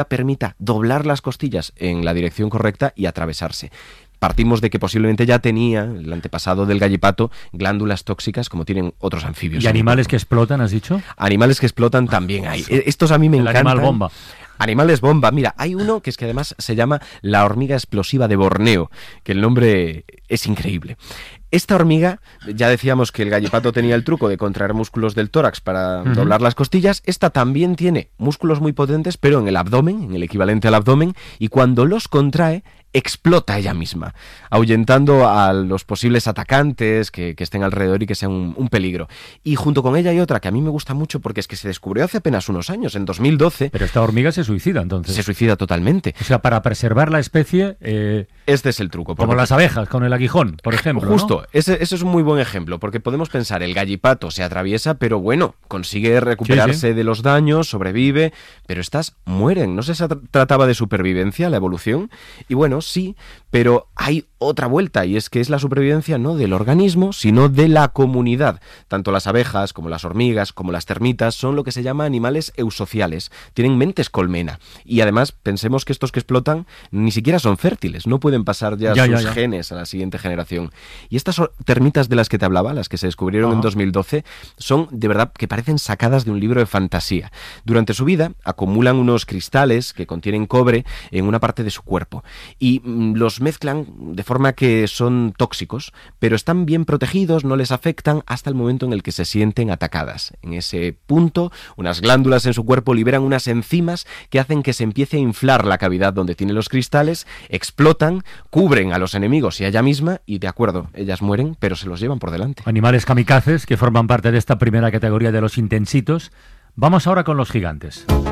permita doblar las costillas en la dirección correcta y atravesarse. Partimos de que posiblemente ya tenía, el antepasado del gallipato, glándulas tóxicas como tienen otros anfibios. ¿Y animales que explotan, has dicho? Animales que explotan también hay. Estos a mí me encantan. Animal bomba. Animales bomba. Mira, hay uno que es que además se llama la hormiga explosiva de Borneo, que el nombre es increíble. Esta hormiga, ya decíamos que el gallipato tenía el truco de contraer músculos del tórax para doblar las costillas. Esta también tiene músculos muy potentes, pero en el abdomen, en el equivalente al abdomen, y cuando los contrae, explota ella misma, ahuyentando a los posibles atacantes que estén alrededor y que sean un peligro. Y junto con ella hay otra que a mí me gusta mucho porque es que se descubrió hace apenas unos años, en 2012. Pero esta hormiga se suicida, entonces. Se suicida totalmente. O sea, para preservar la especie... este es el truco. Como las abejas con el aguijón, por ejemplo. Justo, ¿no? Ese es un muy buen ejemplo, porque podemos pensar, el gallipato se atraviesa, pero bueno, consigue recuperarse de los daños, sobrevive, pero estas mueren. ¿No se trataba de supervivencia, la evolución? Y bueno, sí, pero hay otra vuelta, y es que es la supervivencia no del organismo, sino de la comunidad. Tanto las abejas, como las hormigas, como las termitas, son lo que se llama animales eusociales. Tienen mentes colmena. Y además, pensemos que estos que explotan ni siquiera son fértiles, no pueden pasar ya sus genes a la siguiente generación. Y estas termitas de las que te hablaba, las que se descubrieron en 2012, son de verdad que parecen sacadas de un libro de fantasía. Durante su vida acumulan unos cristales que contienen cobre en una parte de su cuerpo y los mezclan de forma que son tóxicos, pero están bien protegidos, no les afectan hasta el momento en el que se sienten atacadas. En ese punto, unas glándulas en su cuerpo liberan unas enzimas que hacen que se empiece a inflar la cavidad donde tienen los cristales, explotan, cubren a los enemigos y a ella misma y, de acuerdo, ellas mueren, pero se los llevan por delante. Animales kamikazes que forman parte de esta primera categoría de los intensitos. Vamos ahora con los gigantes.